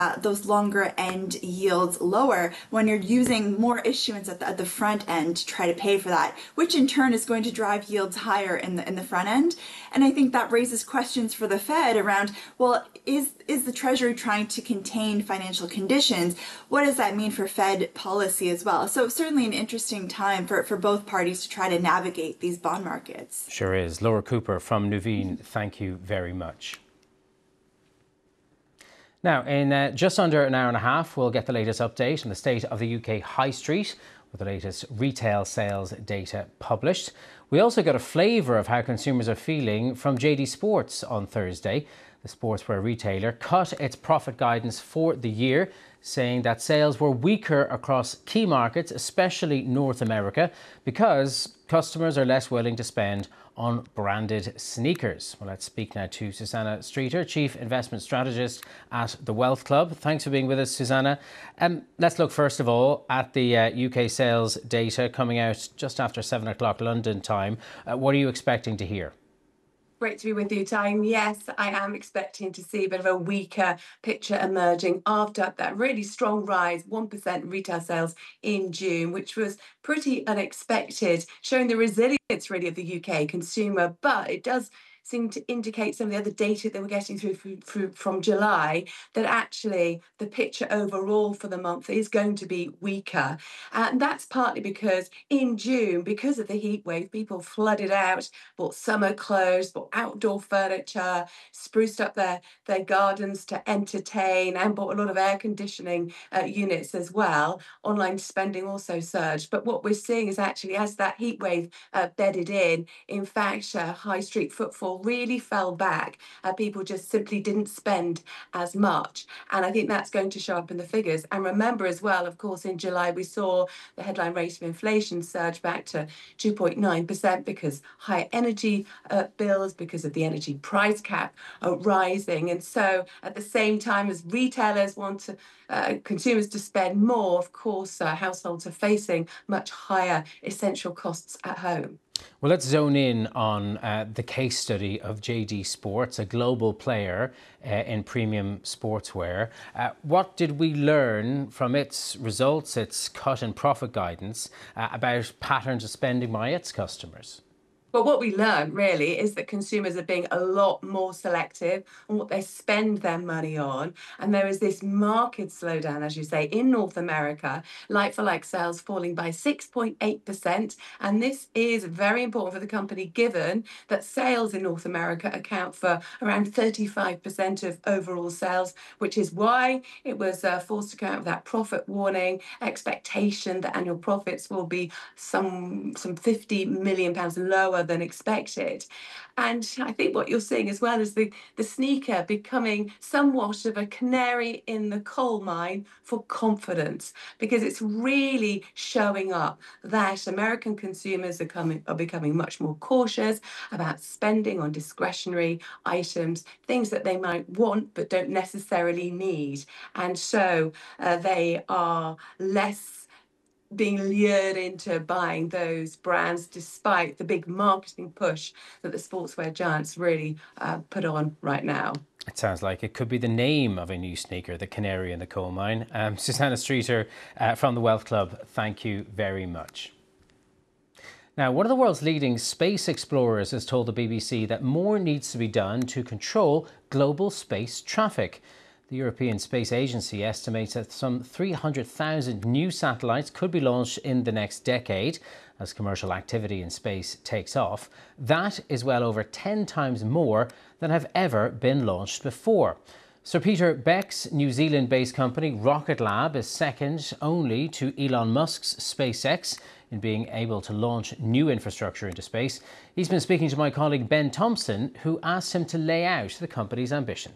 those longer end yields lower when you're using more issuance at the front end to try to pay for that, which in turn is going to drive yields higher in the front end. And I think that raises questions for the Fed around, well, is the Treasury trying to contain financial conditions? What does that mean for Fed policy as well? So certainly an interesting time for both parties to try to navigate these bond markets. Sure is. Laura Cooper from Nuveen, thank you very much. Now, in just under an hour and a half, we'll get the latest update on the state of the UK High Street with the latest retail sales data published. We also got a flavour of how consumers are feeling from JD Sports on Thursday. The sportswear retailer cut its profit guidance for the year, saying that sales were weaker across key markets, especially North America, because customers are less willing to spend on branded sneakers. Well, let's speak now to Susanna Streeter, Chief Investment Strategist at the Wealth Club. Thanks for being with us, Susanna. Let's look first of all at the UK sales data coming out just after 7 o'clock London time. What are you expecting to hear? Great to be with you, Time. Yes, I am expecting to see a bit of a weaker picture emerging after that really strong rise, 1% retail sales in June, which was pretty unexpected, showing the resilience really of the UK consumer. But it does seem to indicate some of the other data that we're getting through from July, that actually the picture overall for the month is going to be weaker. And that's partly because in June, because of the heat wave, people flooded out, bought summer clothes, bought outdoor furniture, spruced up their gardens to entertain, and bought a lot of air conditioning units as well. Online spending also surged. But what we're seeing is actually as that heat wave bedded in fact, high street footfall really fell back. People just simply didn't spend as much. And I think that's going to show up in the figures. And remember as well, of course, in July, we saw the headline rate of inflation surge back to 2.9% because higher energy bills, because of the energy price cap rising. And so at the same time as retailers want consumers to spend more, of course, households are facing much higher essential costs at home. Well, let's zone in on the case study of JD Sports, a global player in premium sportswear. What did we learn from its results, its cut in profit guidance, about patterns of spending by its customers? But what we learned really is that consumers are being a lot more selective on what they spend their money on. And there is this market slowdown, as you say, in North America, like-for-like sales falling by 6.8%. And this is very important for the company, given that sales in North America account for around 35% of overall sales, which is why it was forced to come out with that profit warning, expectation that annual profits will be some £50 million lower than expected. And I think what you're seeing as well is the sneaker becoming somewhat of a canary in the coal mine for confidence, because it's really showing up that American consumers are becoming much more cautious about spending on discretionary items, things that they might want but don't necessarily need. And so they are less being lured into buying those brands, despite the big marketing push that the sportswear giants really put on right now. It sounds like it could be the name of a new sneaker, the canary in the coal mine. Susanna Streeter from the Wealth Club, thank you very much. Now, one of the world's leading space explorers has told the BBC that more needs to be done to control global space traffic. The European Space Agency estimates that some 300,000 new satellites could be launched in the next decade as commercial activity in space takes off. That is well over 10 times more than have ever been launched before. Sir Peter Beck's New Zealand-based company Rocket Lab is second only to Elon Musk's SpaceX in being able to launch new infrastructure into space. He's been speaking to my colleague Ben Thompson, who asked him to lay out the company's ambition.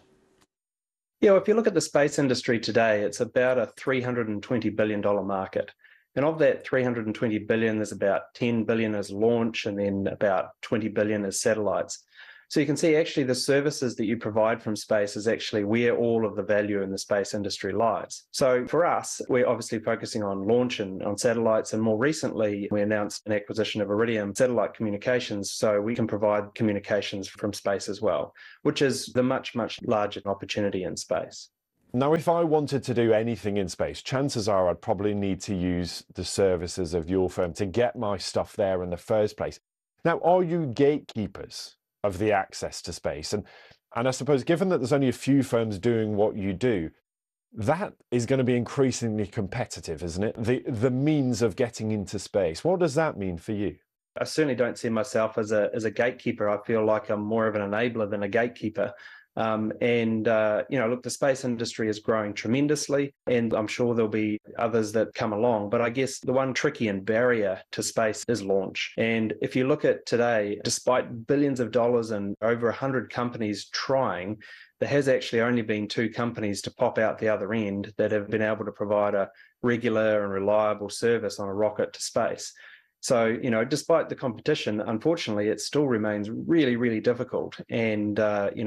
Yeah, if you look at the space industry today, it's about a $320 billion market. And of that $320 billion, there's about $10 billion as launch and then about $20 billion as satellites. So you can see actually the services that you provide from space is actually where all of the value in the space industry lies. So for us, we're obviously focusing on launch and on satellites. And more recently, we announced an acquisition of Iridium Satellite Communications, so we can provide communications from space as well, which is the much, much larger opportunity in space. Now, if I wanted to do anything in space, chances are I'd probably need to use the services of your firm to get my stuff there in the first place. Now, are you gatekeepers of the access to space? And I suppose, given that there's only a few firms doing what you do, that is going to be increasingly competitive, isn't it? The means of getting into space. What does that mean for you? I certainly don't see myself as a gatekeeper. I feel like I'm more of an enabler than a gatekeeper. Look, the space industry is growing tremendously, and I'm sure there'll be others that come along. But I guess the one tricky and barrier to space is launch. And if you look at today, despite billions of dollars and over 100 companies trying, there has actually only been 2 companies to pop out the other end that have been able to provide a regular and reliable service on a rocket to space. So, despite the competition, unfortunately, it still remains really, really difficult. And,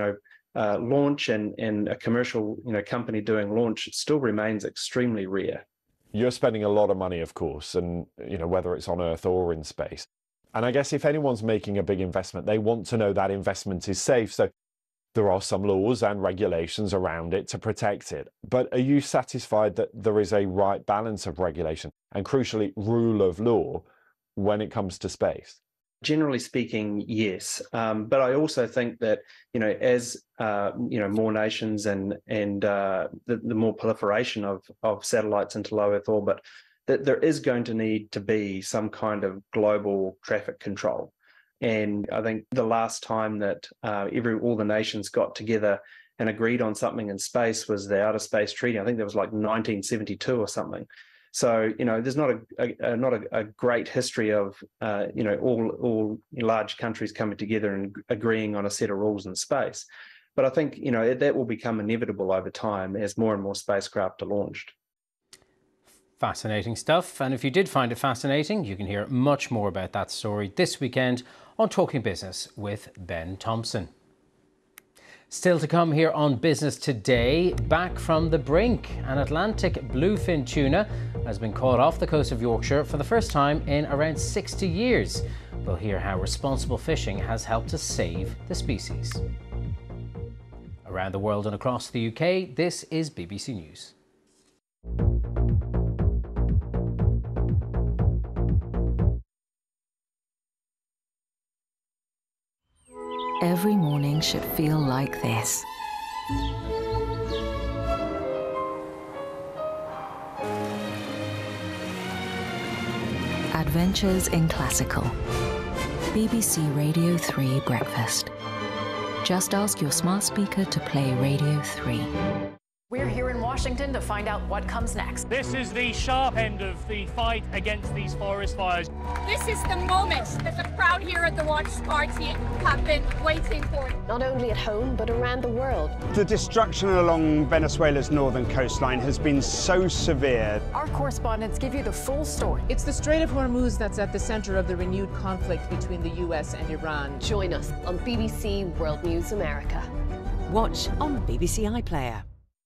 launch and a commercial, company doing launch still remains extremely rare. You're spending a lot of money, of course, and, whether it's on Earth or in space. And I guess if anyone's making a big investment, they want to know that investment is safe. So there are some laws and regulations around it to protect it. But are you satisfied that there is a right balance of regulation and, crucially, rule of law when it comes to space? Generally speaking, yes. But I also think that, as more nations and the more proliferation of satellites into low Earth orbit, that there is going to need to be some kind of global traffic control. And I think the last time that all the nations got together and agreed on something in space was the Outer Space Treaty. I think that was like 1972 or something. So, there's not a great history of, all large countries coming together and agreeing on a set of rules in space. But I think, that will become inevitable over time as more and more spacecraft are launched. Fascinating stuff. And if you did find it fascinating, you can hear much more about that story this weekend on Talking Business with Ben Thompson. Still to come here on Business Today, back from the brink. An Atlantic bluefin tuna has been caught off the coast of Yorkshire for the first time in around 60 years. We'll hear how responsible fishing has helped to save the species. Around the world and across the UK, this is BBC News. Every morning should feel like this. Adventures in Classical. BBC Radio 3 Breakfast. Just ask your smart speaker to play Radio 3. We're here in Washington to find out what comes next. This is the sharp end of the fight against these forest fires. This is the moment that the crowd here at the watch party have been waiting for. Not only at home, but around the world. The destruction along Venezuela's northern coastline has been so severe. Our correspondents give you the full story. It's the Strait of Hormuz that's at the center of the renewed conflict between the US and Iran. Join us on BBC World News America. Watch on BBC iPlayer.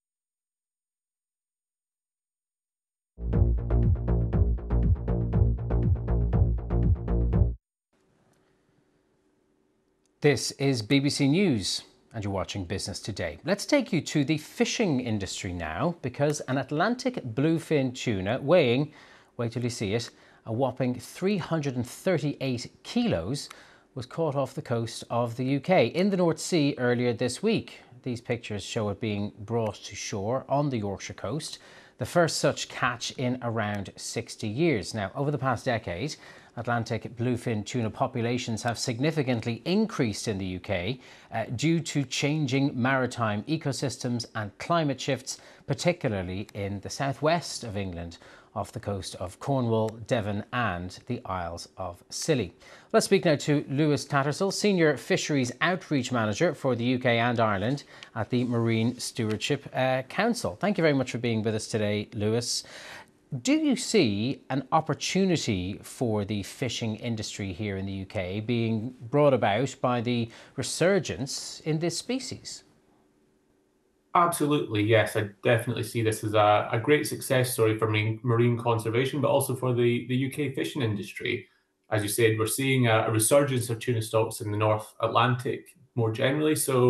This is BBC News and you're watching Business Today. Let's take you to the fishing industry now, because an Atlantic bluefin tuna weighing, wait till you see it, a whopping 338 kilos was caught off the coast of the UK in the North Sea earlier this week. These pictures show it being brought to shore on the Yorkshire coast, the first such catch in around 60 years. Now, over the past decade, Atlantic bluefin tuna populations have significantly increased in the UK due to changing maritime ecosystems and climate shifts, particularly in the southwest of England, off the coast of Cornwall, Devon and the Isles of Scilly. Let's speak now to Lewis Tattersall, Senior Fisheries Outreach Manager for the UK and Ireland at the Marine Stewardship Council. Thank you very much for being with us today, Lewis. Do you see an opportunity for the fishing industry here in the UK being brought about by the resurgence in this species? Absolutely, yes. I definitely see this as a great success story for marine conservation, but also for the UK fishing industry. As you said, we're seeing a resurgence of tuna stocks in the North Atlantic more generally. So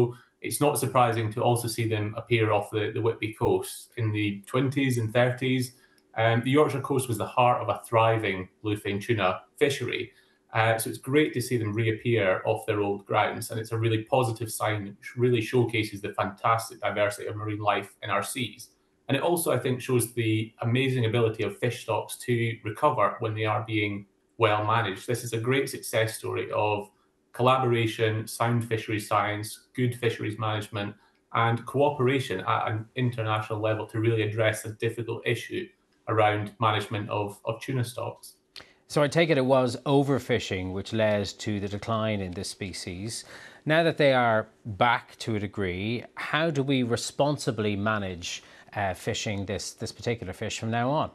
it's not surprising to also see them appear off the Whitby coast in the 20s and 30s. The Yorkshire coast was the heart of a thriving bluefin tuna fishery. So it's great to see them reappear off their old grounds, and it's a really positive sign which really showcases the fantastic diversity of marine life in our seas. And it also, I think, shows the amazing ability of fish stocks to recover when they are being well managed. This is a great success story of collaboration, sound fisheries science, good fisheries management, and cooperation at an international level to really address a difficult issue around management of tuna stocks. So I take it was overfishing which led to the decline in this species. Now that they are back to a degree, how do we responsibly manage fishing this particular fish from now on?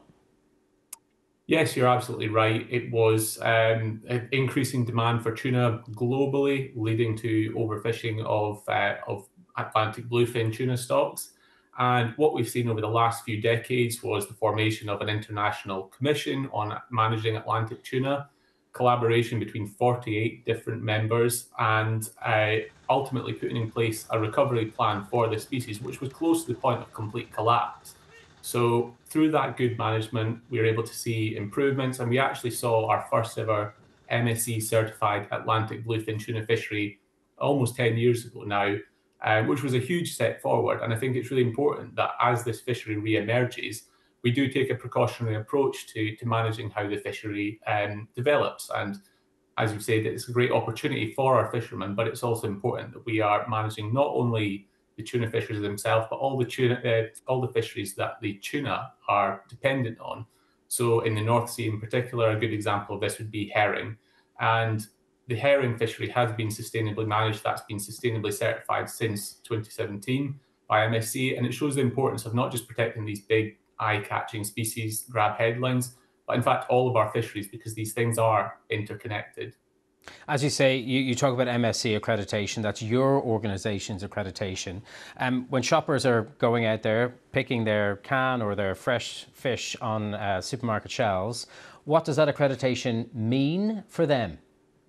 Yes, you're absolutely right. It was increasing demand for tuna globally, leading to overfishing of Atlantic bluefin tuna stocks. And what we've seen over the last few decades was the formation of an international commission on managing Atlantic tuna, collaboration between 48 different members, and ultimately putting in place a recovery plan for the species, which was close to the point of complete collapse. So through that good management, we were able to see improvements, and we actually saw our first ever MSC certified Atlantic bluefin tuna fishery almost 10 years ago now, which was a huge step forward. And I think it's really important that as this fishery re-emerges, we do take a precautionary approach to managing how the fishery develops. And as you said, it's a great opportunity for our fishermen, but it's also important that we are managing not only the tuna fisheries themselves, but all the fisheries that the tuna are dependent on. So in the North Sea in particular, a good example of this would be herring. And the herring fishery has been sustainably managed. That's been sustainably certified since 2017 by MSC. And it shows the importance of not just protecting these big eye-catching species, grab headlines, but in fact all of our fisheries, because these things are interconnected. As you say, you talk about MSC accreditation. That's your organisation's accreditation. When shoppers are going out there, picking their can or their fresh fish on supermarket shelves, what does that accreditation mean for them?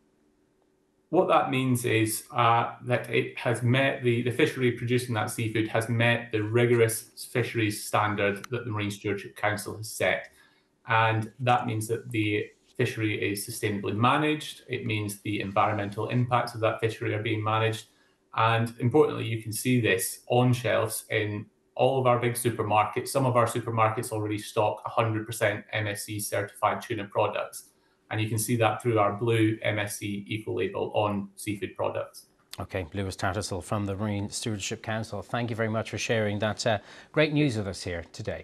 What that means is that it has met the fishery producing that seafood has met the rigorous fisheries standard that the Marine Stewardship Council has set. And that means that the fishery is sustainably managed. It means the environmental impacts of that fishery are being managed. And importantly, you can see this on shelves in all of our big supermarkets. Some of our supermarkets already stock 100% MSC certified tuna products. And you can see that through our blue MSC eco-label on seafood products. Okay, Lewis Tattersall from the Marine Stewardship Council. Thank you very much for sharing that great news with us here today.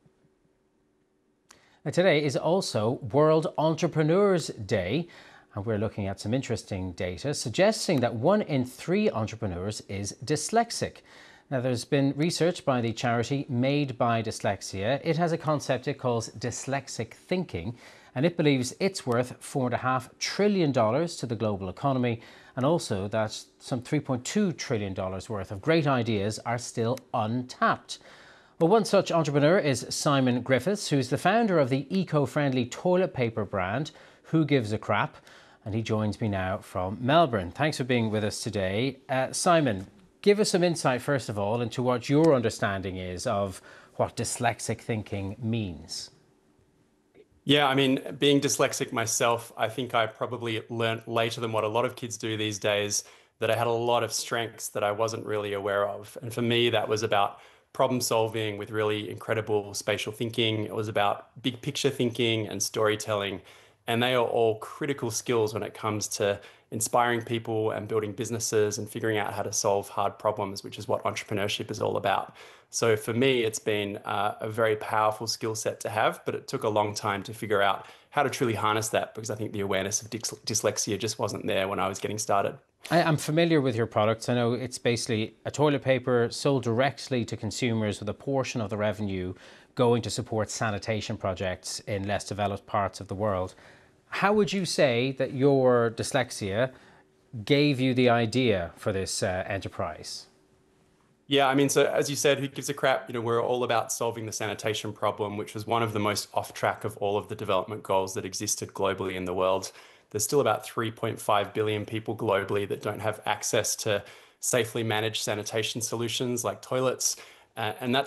Now, today is also World Entrepreneurs Day, and we're looking at some interesting data suggesting that 1 in 3 entrepreneurs is dyslexic. Now, there's been research by the charity Made by Dyslexia. It has a concept it calls dyslexic thinking, and it believes it's worth $4.5 trillion to the global economy, and also that some $3.2 trillion worth of great ideas are still untapped. Well, one such entrepreneur is Simon Griffiths, who's the founder of the eco-friendly toilet paper brand Who Gives a Crap, and he joins me now from Melbourne. Thanks for being with us today. Simon, give us some insight, first of all, into what your understanding is of what dyslexic thinking means. Yeah, I mean, being dyslexic myself, I think I probably learnt later than what a lot of kids do these days, that I had a lot of strengths that I wasn't really aware of. And for me, that was about problem solving with really incredible spatial thinking. It was about big picture thinking and storytelling. And they are all critical skills when it comes to inspiring people and building businesses and figuring out how to solve hard problems, which is what entrepreneurship is all about. So for me, it's been a very powerful skill set to have, but it took a long time to figure out how to truly harness that, because I think the awareness of dyslexia just wasn't there when I was getting started. I'm familiar with your products. I know it's basically a toilet paper sold directly to consumers with a portion of the revenue going to support sanitation projects in less developed parts of the world. How would you say that your dyslexia gave you the idea for this enterprise? Yeah, I mean, so as you said, Who Gives a Crap? You know, we're all about solving the sanitation problem, which was one of the most off track of all of the development goals that existed globally in the world. There's still about 3.5 billion people globally that don't have access to safely managed sanitation solutions like toilets. And that's